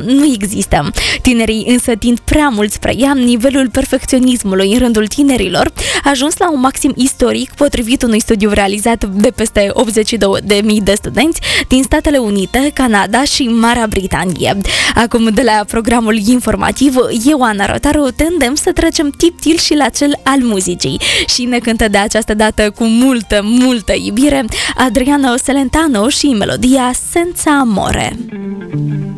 nu există. Tinerii însă tind prea mult spre ea. Nivelul perfecționismului în rândul tinerilor a ajuns la un maxim istoric, potrivit unui studiu realizat de peste 82.000 de studenți din Statele Unite, Canada și Marea Britanie. Acum, de la programul informativ, eu, Ana Rotaru, tendem să trecem tip-til și la cel al muzicii. Și ne cântă de această dată cu multă, multă iubire Adriano Celentano și melodia Senza Amore.